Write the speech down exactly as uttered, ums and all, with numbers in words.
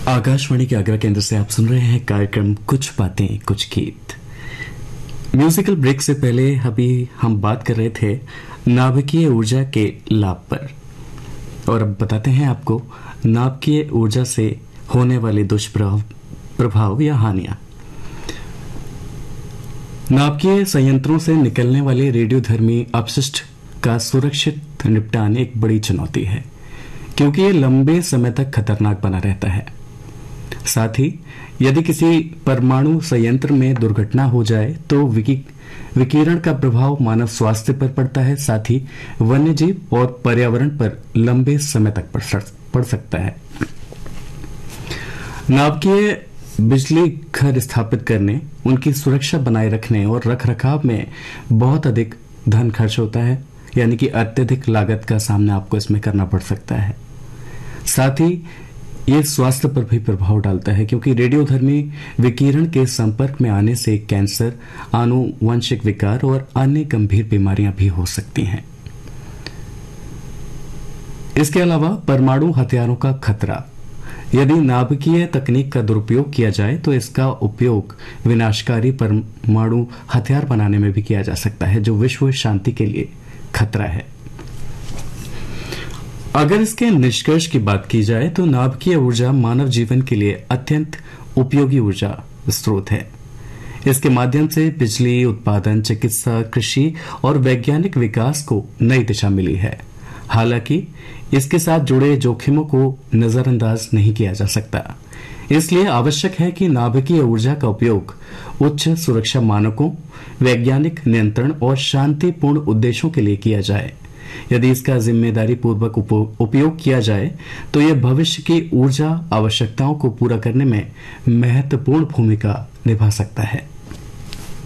आकाशवाणी के आगरा केंद्र से आप सुन रहे हैं कार्यक्रम कुछ बातें कुछ गीत। म्यूजिकल ब्रेक से पहले अभी हम बात कर रहे थे नाभिकीय ऊर्जा के लाभ पर, और अब बताते हैं आपको नाभिकीय ऊर्जा से होने वाले दुष्प्रभाव प्रभाव या हानियां। नाभिकीय संयंत्रों से निकलने वाले रेडियोधर्मी अपशिष्ट का सुरक्षित निपटान एक बड़ी चुनौती है, क्योंकि ये लंबे समय तक खतरनाक बना रहता है। साथ ही यदि किसी परमाणु संयंत्र में दुर्घटना हो जाए तो विकि, विकिरण का प्रभाव मानव स्वास्थ्य पर पड़ता है, साथ ही वन्यजीव और पर्यावरण पर लंबे समय तक पड़ सकता है। नाभिकीय बिजली घर स्थापित करने, उनकी सुरक्षा बनाए रखने और रखरखाव में बहुत अधिक धन खर्च होता है, यानी कि अत्यधिक लागत का सामना आपको इसमें करना पड़ सकता है। साथ ही ये स्वास्थ्य पर भी प्रभाव डालता है, क्योंकि रेडियोधर्मी विकिरण के संपर्क में आने से कैंसर, आनुवंशिक विकार और अन्य गंभीर बीमारियां भी हो सकती हैं। इसके अलावा परमाणु हथियारों का खतरा। यदि नाभिकीय तकनीक का दुरुपयोग किया जाए तो इसका उपयोग विनाशकारी परमाणु हथियार बनाने में भी किया जा सकता है, जो विश्व शांति के लिए खतरा है। अगर इसके निष्कर्ष की बात की जाए तो नाभिकीय ऊर्जा मानव जीवन के लिए अत्यंत उपयोगी ऊर्जा स्रोत है। इसके माध्यम से बिजली उत्पादन, चिकित्सा, कृषि और वैज्ञानिक विकास को नई दिशा मिली है। हालांकि इसके साथ जुड़े जोखिमों को नजरअंदाज नहीं किया जा सकता। इसलिए आवश्यक है कि नाभिकीय ऊर्जा का उपयोग उच्च सुरक्षा मानकों, वैज्ञानिक नियंत्रण और शांतिपूर्ण उद्देश्यों के लिए किया जाए। यदि इसका जिम्मेदारी पूर्वक उपयोग किया जाए तो यह भविष्य की ऊर्जा आवश्यकताओं को पूरा करने में महत्वपूर्ण भूमिका निभा सकता है।